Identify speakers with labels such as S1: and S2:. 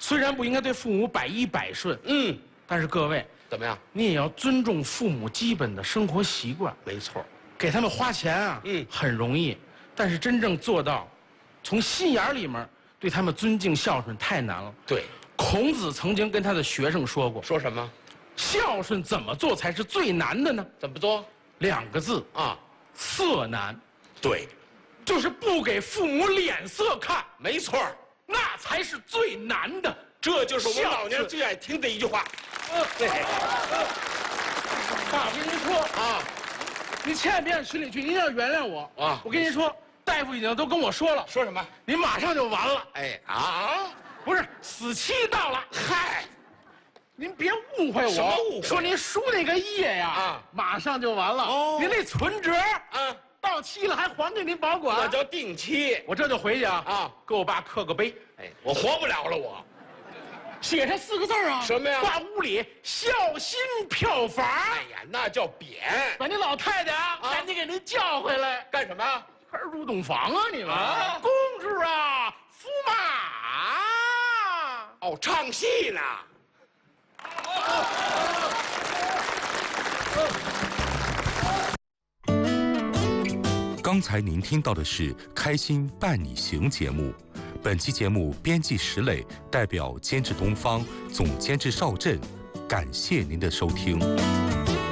S1: 虽然不应该对父母百依百顺，但是各位
S2: 怎么样？
S1: 你也要尊重父母基本的生活习惯。
S2: 没错，
S1: 给他们花钱啊，很容易，但是真正做到从心眼里面对他们尊敬孝顺太难了。
S2: 对，
S1: 孔子曾经跟他的学生说过，
S2: 说什么？
S1: 孝顺怎么做才是最难的呢？
S2: 怎么做
S1: 2个字
S2: 啊？
S1: 色难。
S2: 对，
S1: 就是不给父母脸色看，
S2: 没错，
S1: 那才是最难的。
S2: 这就是我们老年人最爱听的一句话。对。
S1: 爸，我跟您说
S2: 啊，
S1: 你千万别让群里去，您要原谅我
S2: 啊！
S1: 我跟您说，大夫已经都跟我说了，
S2: 说什么？
S1: 您马上就完了。
S2: 哎啊，
S1: 不是，死期到了。
S2: 嗨，
S1: 您别误会我。
S2: 什么误会？
S1: 说您输那个液呀，马上就完了。哦，您那存折到期了还还给您保管，
S2: 那叫定期。
S1: 我这就回去给我爸刻个碑。
S2: 哎，我活不了了，我
S1: 写上4个字啊，
S2: 什么呀？
S1: 挂屋里，孝心票房。
S2: 哎呀，那叫匾。
S1: 把您老太太赶紧给您叫回来，
S2: 干什么？
S1: 还是入洞房啊你们？公主啊，驸马
S2: 哦，唱戏呢。
S3: 刚才您听到的是《开心伴你行》节目，本期节目编辑石磊，代表监制东方，总监制邵震，感谢您的收听。